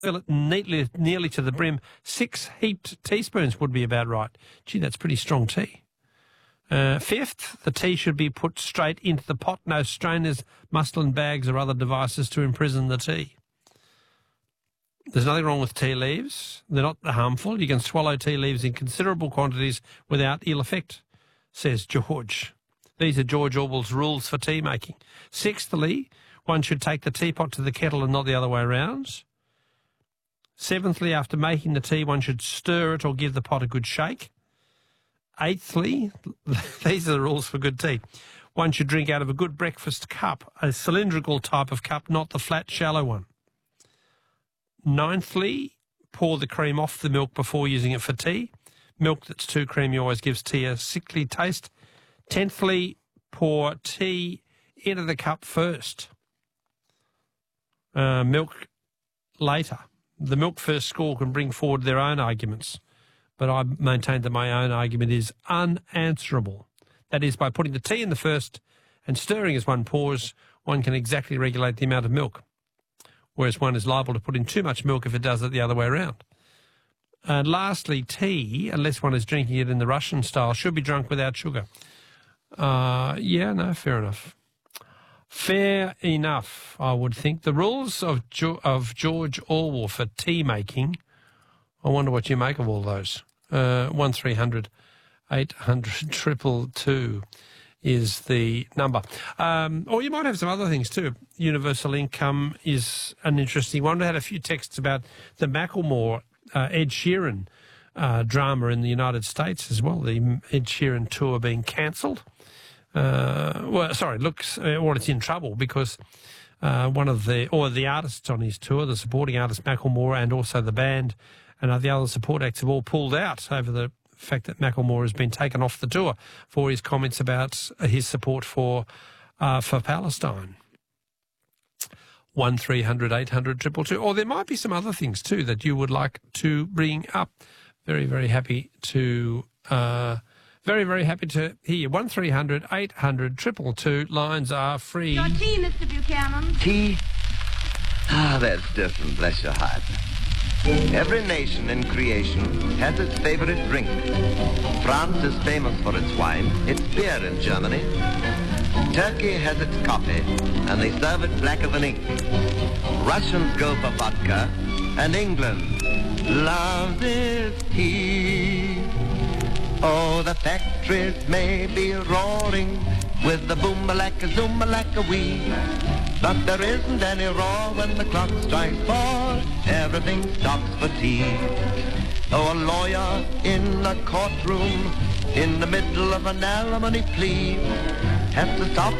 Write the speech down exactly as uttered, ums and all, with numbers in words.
fill it neatly, nearly to the brim. Six heaped teaspoons would be about right. Gee, that's pretty strong tea. Uh, fifth, the tea should be put straight into the pot. No strainers, muslin bags or other devices to imprison the tea. There's nothing wrong with tea leaves. They're not harmful. You can swallow tea leaves in considerable quantities without ill effect, says George. These are George Orwell's rules for tea making. Sixthly, one should take the teapot to the kettle and not the other way around. Seventhly, after making the tea, one should stir it or give the pot a good shake. Eighthly, these are the rules for good tea. One should drink out of a good breakfast cup, a cylindrical type of cup, not the flat, shallow one. Ninthly, pour the cream off the milk before using it for tea. Milk that's too creamy always gives tea a sickly taste. Tenthly, pour tea into the cup first. Uh, milk later. The milk first school can bring forward their own arguments, but I maintain that my own argument is unanswerable. That is, by putting the tea in the first and stirring as one pours, one can exactly regulate the amount of milk, whereas one is liable to put in too much milk if it does it the other way around. And lastly, tea, unless one is drinking it in the Russian style, should be drunk without sugar. Uh, yeah, no, fair enough. Fair enough, I would think. The rules of jo- of George Orwell for tea making, I wonder what you make of all those. Uh, one three hundred eight hundred triple two is the number. Um, or you might have some other things too. Universal income is an interesting one. We had a few texts about the Macklemore, uh, Ed Sheeran uh, drama in the United States as well, the Ed Sheeran tour being cancelled. Uh, well, sorry, looks, uh, or it's in trouble because uh, one of the, or the artists on his tour, the supporting artist Macklemore and also the band and uh, the other support acts have all pulled out over the fact that Macklemore has been taken off the tour for his comments about his support for uh, for Palestine. One three hundred eight hundred triple two. Or there might be some other things too that you would like to bring up. Very, very happy to... Uh, Very, very happy to hear you. one three hundred eight hundred triple two. Lines are free. Your tea, Mister Buchanan. Tea? Ah, that's different, bless your heart. Every nation in creation has its favorite drink. France is famous for its wine, its beer in Germany. Turkey has its coffee, and they serve it blacker than ink. Russians go for vodka, and England loves its tea. Oh, the factories may be roaring with the boom-a-lacka, zoom-a-lacka-wee, but there isn't any roar when the clock strikes four. Everything stops for tea. Oh, a lawyer in a courtroom in the middle of an alimony plea has to stop